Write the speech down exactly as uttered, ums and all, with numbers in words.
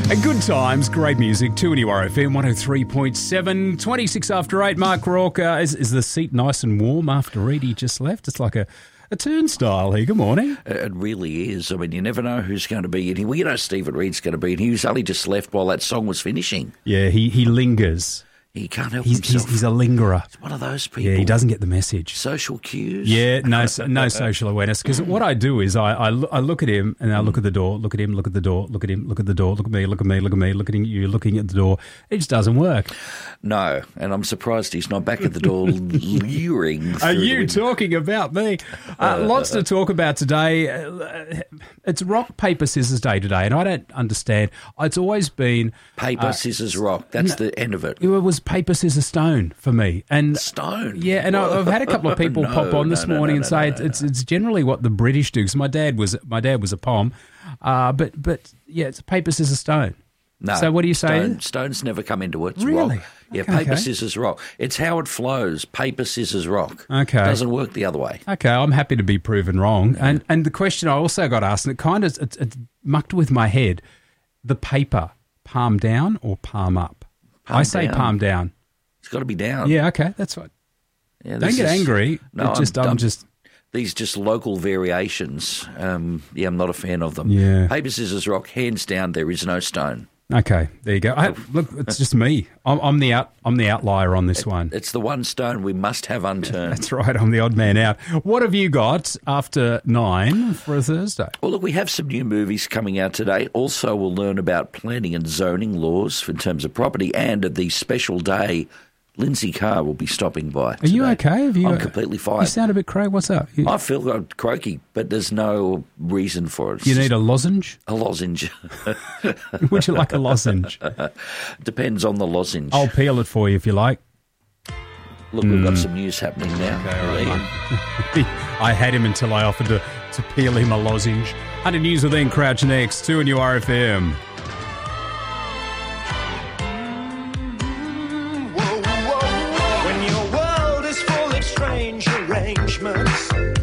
And good times, great music, two N U R F M, one oh three point seven, twenty-six after eight. Mark Rourke, uh, is, is the seat nice and warm after Reedy just left? It's like a, a turnstile here. Good morning. It really is. I mean, you never know who's going to be in here. Well, you know Stephen Reed's going to be in here. He was only just left while that song was finishing. Yeah, he, he lingers. He can't help He's, himself. he's, he's a lingerer. He's one of those people. Yeah, he doesn't get the message. Social cues. Yeah, no no social awareness. Because what I do is I, I, lo- I look at him and I look at the door, look at him, look at the door, look at him, look at the door, look at me, look at me, look at me, look at you, looking at the door. It just doesn't work. No, and I'm surprised he's not back at the door luring. Are you talking about me? Uh, lots to talk about today. Uh, it's rock, paper, scissors day today, and I don't understand. It's always been... Paper, uh, scissors, rock. That's no, the end of it. It was paper, scissors, stone for me. And stone? Yeah, and I've had a couple of people no, pop on this no, no, morning no, and say no, no, it's it's generally what the British do. Because my dad was my dad was a Pom, uh, but but yeah, it's paper, scissors, stone. No. So what are you saying? Stone, stones never come into it. It's really? rock. Yeah, okay, paper, okay. scissors, rock. It's how it flows. Paper, scissors, rock. Okay. It doesn't work the other way. Okay, I'm happy to be proven wrong. And and the question I also got asked, and it kind of it, it mucked with my head, the paper, palm down or palm up? Palm I say down. palm down. It's got to be down. Yeah, okay, that's right. Yeah, Don't get is, angry. No, it just, I'm, I'm, I'm just... These just local variations, um, yeah, I'm not a fan of them. Yeah. Paper, scissors, rock, hands down, there is no stone. Okay, there you go. I, look, it's just me. I'm, I'm the out. I'm the outlier on this it, one. It's the one stone we must have unturned. That's right. I'm the odd man out. What have you got after nine for a Thursday? Well, look, we have some new movies coming out today. Also, we'll learn about planning and zoning laws in terms of property, and the special day. Lindsay Carr will be stopping by. Are you okay? Have you, I'm completely fine. You sound a bit crazy. What's up? You, I feel croaky, but there's no reason for it. It's you need a lozenge? A lozenge. Would you like a lozenge? Depends on the lozenge. I'll peel it for you if you like. Look, we've mm. got some news happening now. Okay, all right. I had him until I offered to, to peel him a lozenge. one hundred News with Ian Crouch next, two N U R F M.